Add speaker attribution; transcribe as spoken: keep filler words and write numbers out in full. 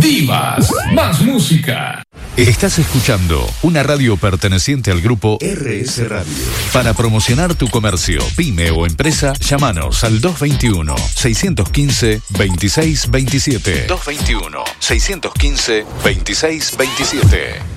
Speaker 1: Divas, más música.
Speaker 2: Estás escuchando una radio perteneciente al grupo R S Radio. Para promocionar tu comercio, pyme o empresa, llámanos al dos veintiuno, seiscientos quince, veintiséis veintisiete. dos veintiuno, seiscientos quince, veintiséis veintisiete.